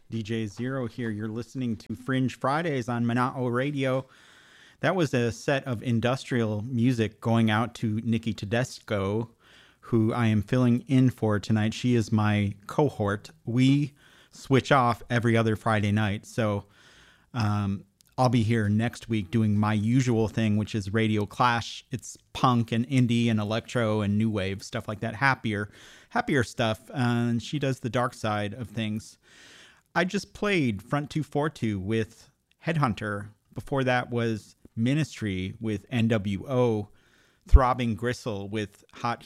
DJ Zero here. You're listening to Fringe Fridays on Mana'o Radio. That was a set of industrial music going out to Nikki Tedesco, who I am filling in for tonight. She is my cohort. We switch off every other Friday night. So I'll be here next week doing my usual thing, which is Radio Clash. It's punk and indie and electro and new wave, stuff like that. Happier stuff. And she does the dark side of things. I just played Front 242 with Headhunter. Before that was Ministry with NWO, Throbbing Gristle with Hot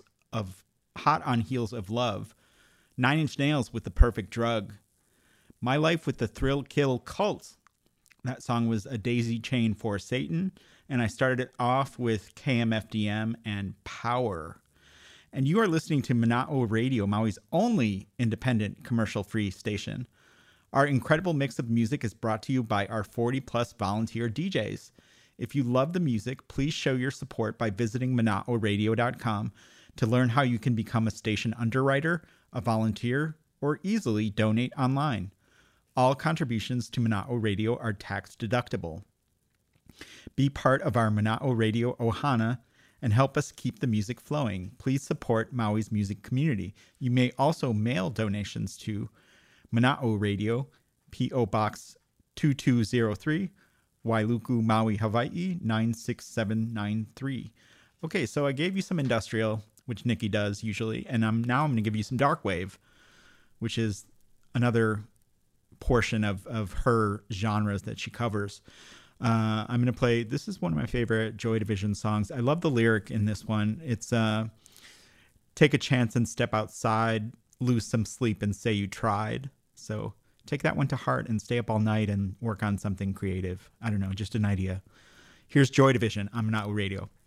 on Heels of Love, Nine Inch Nails with The Perfect Drug, My Life with the Thrill Kill Cult. That song was A Daisy Chain for Satan. And I started it off with KMFDM and Power. And you are listening to Mana'o Radio, Maui's only independent commercial-free station. Our incredible mix of music is brought to you by our 40-plus volunteer DJs. If you love the music, please show your support by visiting Mana'oRadio.com to learn how you can become a station underwriter, a volunteer, or easily donate online. All contributions to Mana'o Radio are tax deductible. Be part of our Mana'o Radio Ohana and help us keep the music flowing. Please support Maui's music community. You may also mail donations to Mana'o Radio, P.O. Box 2203, Wailuku, Maui, Hawaii, 96793. Okay, so I gave you some industrial, which Nikki does usually, and now I'm going to give you some dark wave, which is another portion of her genres that she covers. I'm going to play, this is one of my favorite Joy Division songs. I love the lyric in this one. It's take a chance and step outside, lose some sleep and say you tried. So take that one to heart and stay up all night and work on something creative. I don't know, just an idea. Here's Joy Division on Mana'o Radio.